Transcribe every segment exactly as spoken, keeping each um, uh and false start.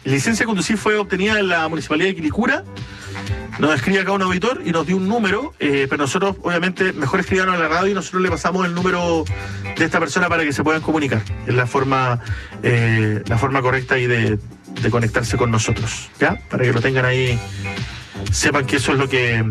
licencia de conducir fue obtenida en la Municipalidad de Quilicura. Nos escribe acá un auditor y nos dio un número, eh, pero nosotros, obviamente, mejor escribanos a la radio y nosotros le pasamos el número de esta persona para que se puedan comunicar. Es la forma, eh, la forma correcta ahí de, de conectarse con nosotros, ¿ya? Para que lo tengan ahí, sepan que eso es lo que,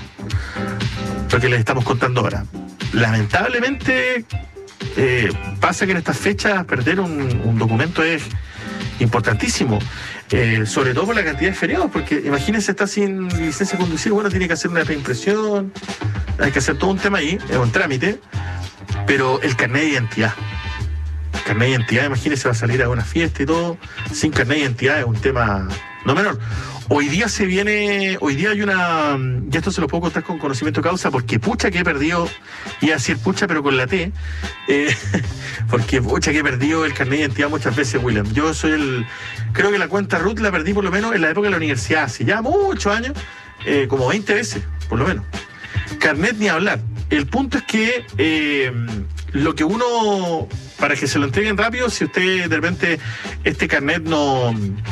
lo que les estamos contando ahora. Lamentablemente, eh, pasa que en estas fechas perder un, un documento es importantísimo. Eh, sobre todo por la cantidad de feriados, porque imagínense, está sin licencia de conducir, bueno, tiene que hacer una reimpresión, hay que hacer todo un tema ahí, es un trámite, pero el carnet de identidad, el carnet de identidad, imagínense, va a salir a una fiesta y todo, sin carnet de identidad es un tema no menor. Hoy día se viene, hoy día hay una, y esto se lo puedo contar con conocimiento de causa, porque pucha que he perdido, iba a decir pucha pero con la T, eh, porque pucha que he perdido el carnet de identidad muchas veces, William. Yo soy el, creo que la cuenta Ruth la perdí por lo menos en la época de la universidad, hace ya muchos años, eh, como veinte veces, por lo menos. Carnet ni hablar. El punto es que eh, lo que uno, para que se lo entreguen rápido, si usted de repente este carnet no...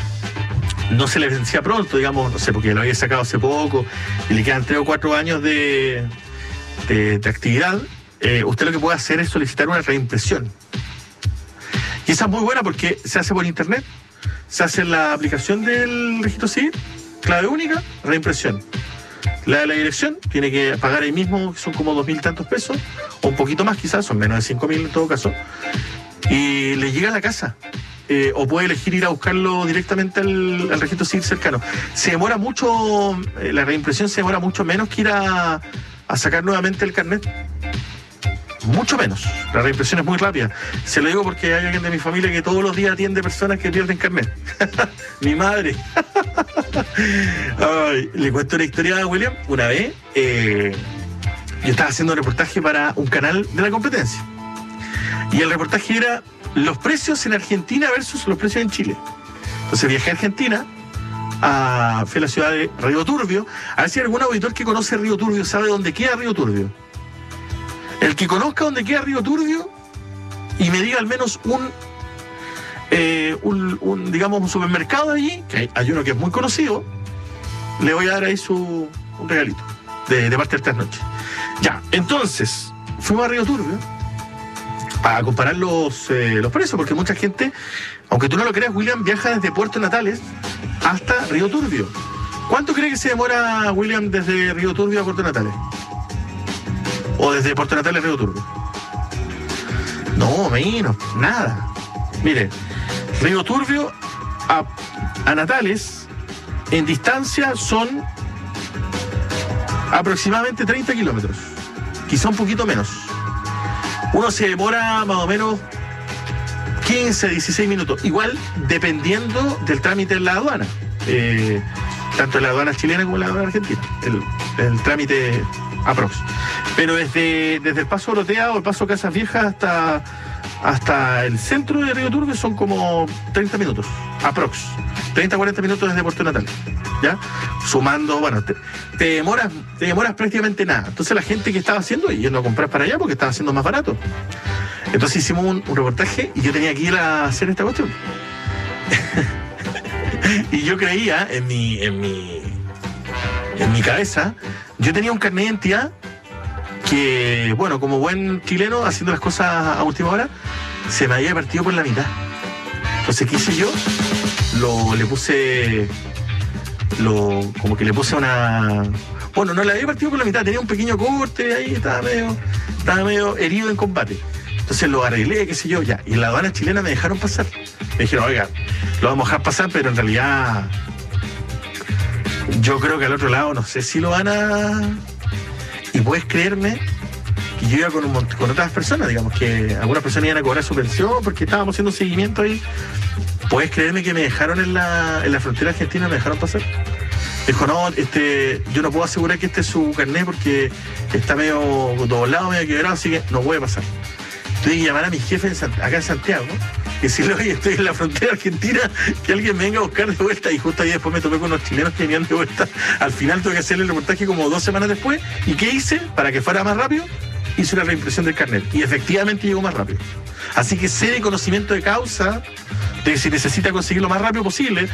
no se le vencía pronto, digamos, no sé, porque lo había sacado hace poco y le quedan tres o cuatro años de, de, de actividad, eh, usted lo que puede hacer es solicitar una reimpresión. Y esa es muy buena porque se hace por internet, se hace en la aplicación del registro civil, clave única, reimpresión. La de la dirección tiene que pagar ahí mismo, son como dos mil tantos pesos, o un poquito más quizás, son menos de cinco mil en todo caso, y le llega a la casa. Eh, o puede elegir ir a buscarlo directamente al, al registro civil cercano. Se demora mucho, eh, la reimpresión se demora mucho menos que ir a, a sacar nuevamente el carnet. Mucho menos. La reimpresión es muy rápida. Se lo digo porque hay alguien de mi familia que todos los días atiende personas que pierden carnet. Mi madre. Ay, le cuento una historia a William. Una vez, eh, yo estaba haciendo un reportaje para un canal de la competencia. Y el reportaje era los precios en Argentina versus los precios en Chile. Entonces viajé a Argentina, a, fui a la ciudad de Río Turbio, a ver si algún auditor que conoce Río Turbio sabe dónde queda Río Turbio. El que conozca dónde queda Río Turbio y me diga al menos un, eh, un, un digamos, un supermercado allí, que hay, hay uno que es muy conocido, le voy a dar ahí su un regalito de, de parte de estas noches. Ya, entonces, fuimos a Río Turbio para comparar los, eh, los precios, porque mucha gente, aunque tú no lo creas, William, viaja desde Puerto Natales hasta Río Turbio. ¿Cuánto cree que se demora, William, desde Río Turbio a Puerto Natales? ¿O desde Puerto Natales a Río Turbio? No, menos, nada. Mire, Río Turbio a, a Natales, en distancia, son aproximadamente treinta kilómetros, quizá un poquito menos. Uno se demora más o menos quince, dieciséis minutos. Igual dependiendo del trámite en la aduana. Eh, tanto en la aduana chilena como en la aduana argentina. El, el trámite aprox. Pero desde, desde el Paso Dorotea o el Paso Casas Viejas hasta, hasta el centro de Río Turbio son como treinta minutos. Aprox. treinta, cuarenta minutos desde Puerto Natales. ¿Ya? Sumando, bueno, te, te demoras te demoras prácticamente nada. Entonces la gente que estaba haciendo, y yo no compré para allá porque estaba haciendo más barato. Entonces hicimos un, un reportaje y yo tenía que ir a hacer esta cuestión. Y yo creía en mi, en mi en mi cabeza, yo tenía un carnet de identidad que, bueno, como buen chileno haciendo las cosas a última hora, se me había partido por la mitad. Entonces, ¿qué hice yo? Lo, le puse lo, como que le puse una, bueno, no le había partido por la mitad, tenía un pequeño corte ahí, estaba medio, estaba medio herido en combate. Entonces lo arreglé, qué sé yo, ya. Y en la aduana chilena me dejaron pasar. Me dijeron, oiga, lo vamos a dejar pasar, pero en realidad yo creo que al otro lado no sé si lo van a... Y puedes creerme que yo iba con, un, con otras personas, digamos, que algunas personas iban a cobrar su pensión porque estábamos haciendo seguimiento ahí. Puedes creerme que me dejaron en la, en la frontera argentina, me dejaron pasar. Dijo, no, este, yo no puedo asegurar que este es su carnet porque está medio doblado, medio quebrado, así que no puede pasar. Tuve que llamar a mi jefe en San, acá en Santiago y decirle, oye, estoy en la frontera argentina, que alguien me venga a buscar de vuelta. Y justo ahí después me topé con unos chilenos que venían de vuelta. Al final tuve que hacerle el reportaje como dos semanas después. ¿Y qué hice? Para que fuera más rápido, hice una reimpresión del carnet. Y efectivamente llegó más rápido. Así que sé de conocimiento de causa de que si necesita conseguir lo más rápido posible,